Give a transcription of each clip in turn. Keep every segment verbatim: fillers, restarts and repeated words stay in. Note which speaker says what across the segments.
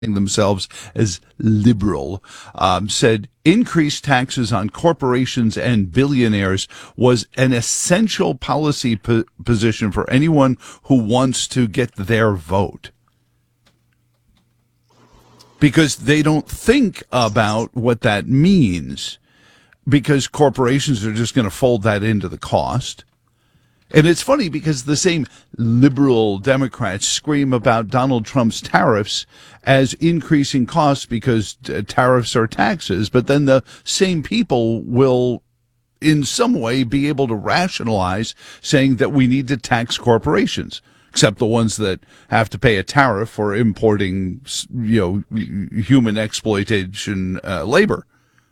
Speaker 1: themselves as liberal, um, said increased taxes on corporations and billionaires was an essential policy po- position for anyone who wants to get their vote. Because they don't think about what that means, because corporations are just going to fold that into the cost. And it's funny because the same liberal Democrats scream about Donald Trump's tariffs as increasing costs because uh, tariffs are taxes, but then the same people will in some way be able to rationalize saying that we need to tax corporations, except the ones that have to pay a tariff for importing, you know, human exploitation uh, labor.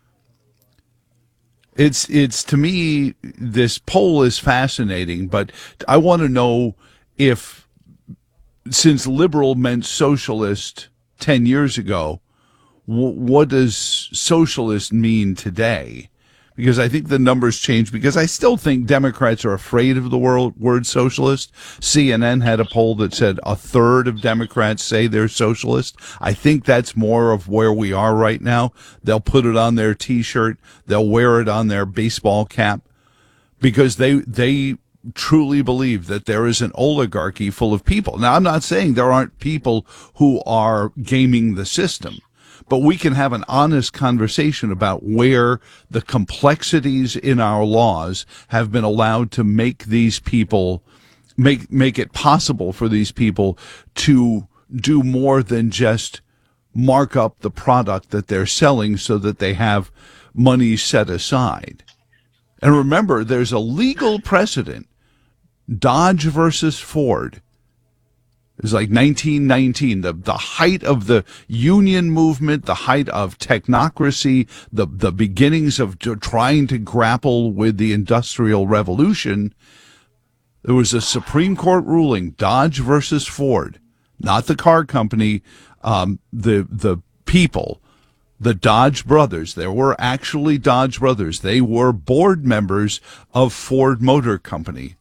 Speaker 1: It's, it's to me, this poll is fascinating, but I want to know if, since liberal meant socialist ten years ago, w- what does socialist mean today? Because I think the numbers change, because I still think Democrats are afraid of the word, word socialist. C N N had a poll that said a third of Democrats say they're socialist. I think that's more of where we are right now. They'll put it on their T-shirt. They'll wear it on their baseball cap, because they they truly believe that there is an oligarchy full of people. Now, I'm not saying there aren't people who are gaming the system, but we can have an honest conversation about where the complexities in our laws have been allowed to make these people, make make it possible for these people to do more than just mark up the product that they're selling so that they have money set aside. And remember, there's a legal precedent, Dodge versus Ford. It was like nineteen nineteen, the, the height of the union movement, the height of technocracy, the, the beginnings of trying to grapple with the Industrial Revolution. There was a Supreme Court ruling, Dodge versus Ford, not the car company, um, the the people, the Dodge brothers. There were actually Dodge brothers. They were board members of Ford Motor Company.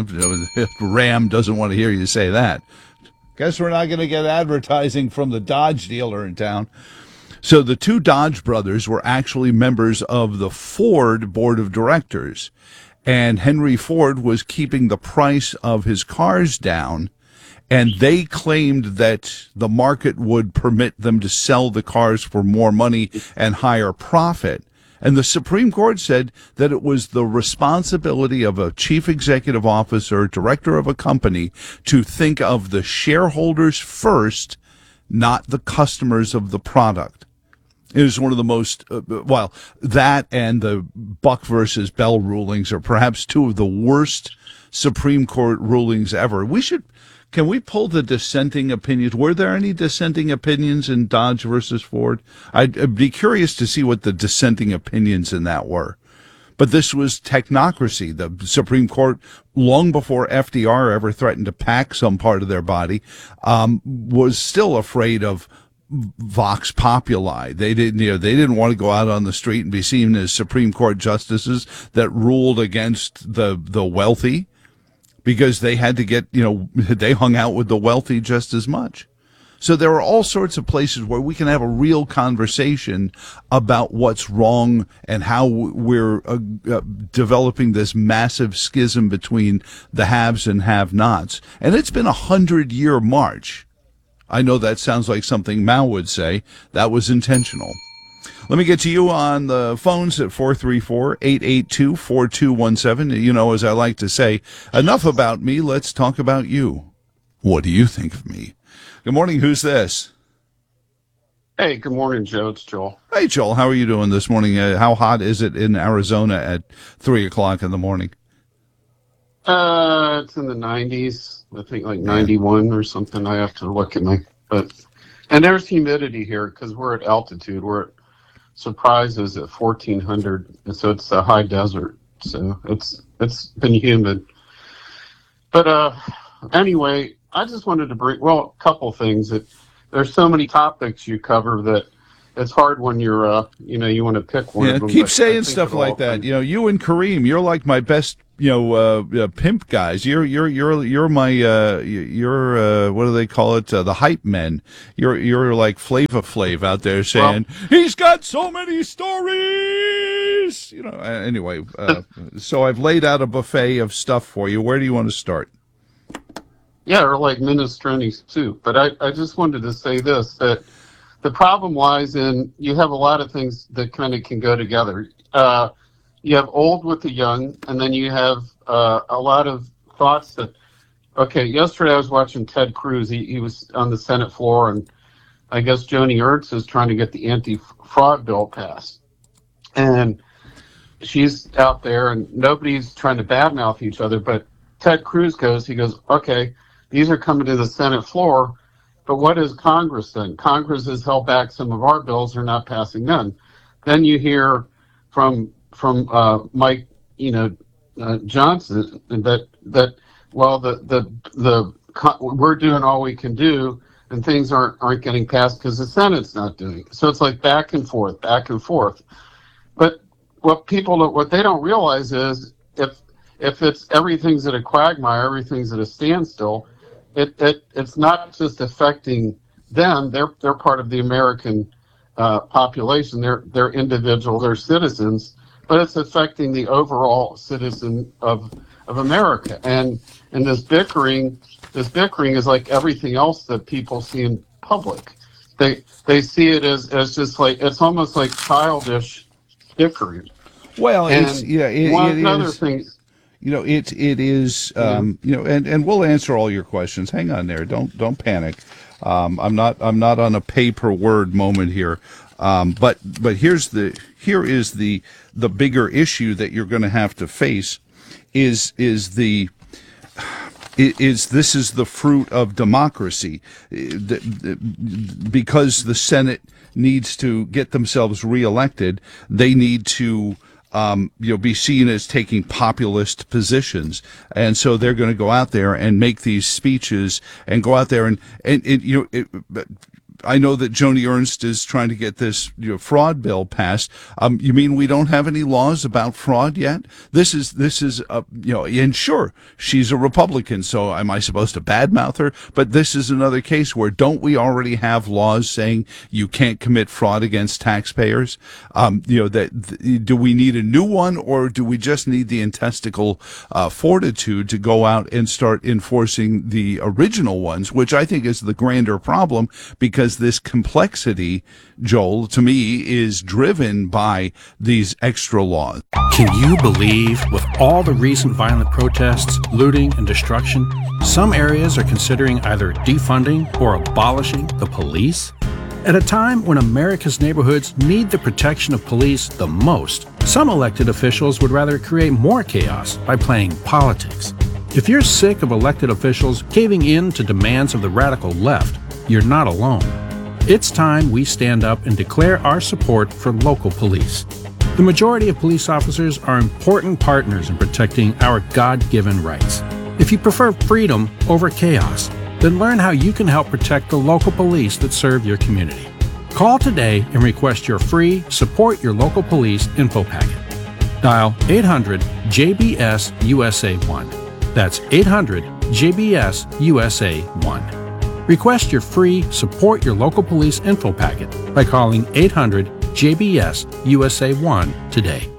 Speaker 1: Ram doesn't want to hear you say that. Guess we're not going to get advertising from the Dodge dealer in town. So the two Dodge brothers were actually members of the Ford board of directors, and Henry Ford was keeping the price of his cars down, and they claimed that the market would permit them to sell the cars for more money and higher profit. And the Supreme Court said that it was the responsibility of a chief executive officer, director of a company, to think of the shareholders first, not the customers of the product. It was one of the most, uh, well, that and the Buck versus Bell rulings are perhaps two of the worst Supreme Court rulings ever. We should, can we pull the dissenting opinions? Were there any dissenting opinions in Dodge versus Ford? I'd, I'd be curious to see what the dissenting opinions in that were. But this was technocracy. The Supreme Court, long before F D R ever threatened to pack some part of their body, um, was still afraid of vox populi. They didn't, you know, they didn't want to go out on the street and be seen as Supreme Court justices that ruled against the the wealthy, because they had to get, you know, they hung out with the wealthy just as much. So there are all sorts of places where we can have a real conversation about what's wrong and how we're uh, uh, developing this massive schism between the haves and have-nots. And it's been a hundred-year march. I know that sounds like something Mao would say. That was intentional. Let me get to you on the phones at four three four, eight eight two, four two one seven. You know, as I like to say, enough about me. Let's talk about you. What do you think of me? Good morning. Who's this?
Speaker 2: Hey, good morning, Joe. It's Joel.
Speaker 1: Hey, Joel. How are you doing this morning? Uh, how hot is it in Arizona at three o'clock in the morning?
Speaker 2: Uh, it's in the nineties. I think like ninety-one or something. I have to look at my, but, and there's humidity here because we're at altitude. We're at Surprises at fourteen hundred, and so it's a high desert. So it's it's been humid. But uh, anyway, I just wanted to bring, well, a couple things. That there's so many topics you cover that it's hard when you're, uh, you know, you want to pick one
Speaker 1: Yeah,
Speaker 2: of them.
Speaker 1: keep
Speaker 2: but I
Speaker 1: saying
Speaker 2: think
Speaker 1: stuff
Speaker 2: it all
Speaker 1: like that.
Speaker 2: comes-
Speaker 1: You know, you and Kareem, you're like my best, you know, uh, uh, pimp guys. You're you're you're you're my uh, you're uh, what do they call it? Uh, the hype men. You're you're like Flava Flav out there saying he's got so many stories. You know. Uh, anyway, uh, so I've laid out a buffet of stuff for you. Where do you want to start?
Speaker 2: Yeah, or like minestrones too. But I, I just wanted to say this, that the problem lies in you have a lot of things that kind of can go together. Uh, you have old with the young, and then you have uh, a lot of thoughts that, okay, yesterday I was watching Ted Cruz. He, he was on the Senate floor, and I guess Joni Ernst is trying to get the anti-fraud bill passed. And she's out there, and nobody's trying to badmouth each other, but Ted Cruz goes, he goes, okay, these are coming to the Senate floor, but what is Congress then? Congress has held back some of our bills, they're not passing none. Then you hear from from uh, Mike, you know, uh, Johnson that that well the the the we're doing all we can do, and things aren't aren't getting passed because the Senate's not doing it. So it's like back and forth, back and forth. But what people don't, what they don't realize is if if it's everything's at a quagmire, everything's at a standstill, it, it it's not just affecting them. They're they're part of the American uh, population. They're they're individuals, they're citizens, but it's affecting the overall citizen of of America. And and this bickering, this bickering is like everything else that people see in public. They they see it as, as just like it's almost like childish bickering.
Speaker 1: Well,
Speaker 2: And
Speaker 1: it's yeah, it,
Speaker 2: one
Speaker 1: it
Speaker 2: other
Speaker 1: is.
Speaker 2: thing.
Speaker 1: You know, it it is. Um, you know, and, and we'll answer all your questions. Hang on there. Don't don't panic. Um, I'm not I'm not on a pay per word moment here. Um, but but here's the here is the the bigger issue that you're going to have to face is is the is this is the fruit of democracy, because the Senate needs to get themselves reelected. They need to. Um, you know, be seen as taking populist positions, and so they're going to go out there and make these speeches and go out there and and it, you know, it, I know that Joni Ernst is trying to get this you know, fraud bill passed. Um, you mean we don't have any laws about fraud yet? This is this is a, you know, and sure, she's a Republican, so am I supposed to badmouth her? But this is another case where don't we already have laws saying you can't commit fraud against taxpayers? Um, you know, that th- do we need a new one, or do we just need the intestinal uh, fortitude to go out and start enforcing the original ones, which I think is the grander problem, because this complexity, Joel, to me, is driven by these extra laws.
Speaker 3: Can you believe, with all the recent violent protests, looting, and destruction, some areas are considering either defunding or abolishing the police? At a time when America's neighborhoods need the protection of police the most, some elected officials would rather create more chaos by playing politics. If you're sick of elected officials caving in to demands of the radical left, you're not alone. It's time we stand up and declare our support for local police. The majority of police officers are important partners in protecting our God-given rights. If you prefer freedom over chaos, then learn how you can help protect the local police that serve your community. Call today and request your free Support Your Local Police info packet. Dial eight hundred J B S U S A one. That's eight hundred J B S U S A one. Request your free Support Your Local Police info packet by calling eight hundred J B S U S A one today.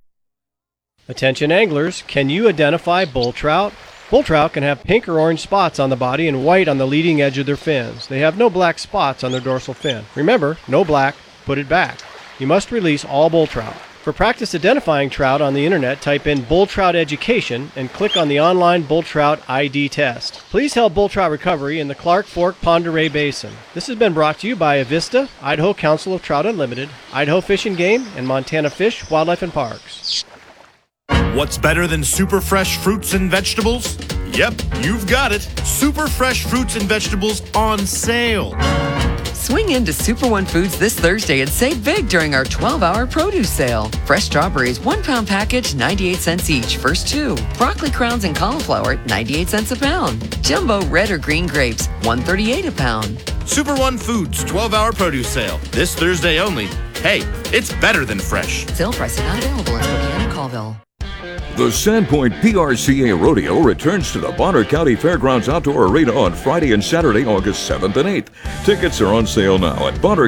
Speaker 4: Attention anglers, can you identify bull trout? Bull trout can have pink or orange spots on the body and white on the leading edge of their fins. They have no black spots on their dorsal fin. Remember, no black, put it back. You must release all bull trout. For practice identifying trout on the internet, type in Bull Trout Education and click on the online Bull Trout I D test. Please help bull trout recovery in the Clark Fork Pend Oreille Basin. This has been brought to you by Avista, Idaho Council of Trout Unlimited, Idaho Fish and Game, and Montana Fish, Wildlife and Parks.
Speaker 5: What's better than super fresh fruits and vegetables? Yep, you've got it. Super fresh fruits and vegetables on sale.
Speaker 6: Swing into Super One Foods this Thursday and save big during our twelve-hour produce sale. Fresh strawberries, one pound package, ninety-eight cents each, first two. Broccoli crowns and cauliflower, ninety-eight cents a pound. Jumbo red or green grapes, one thirty-eight a pound.
Speaker 5: Super One Foods twelve hour produce sale. This Thursday only. Hey, it's better than fresh.
Speaker 6: Sale prices not available in Spokane and Colville.
Speaker 7: The Sandpoint P R C A Rodeo returns to the Bonner County Fairgrounds Outdoor Arena on Friday and Saturday, August seventh and eighth. Tickets are on sale now at Bonner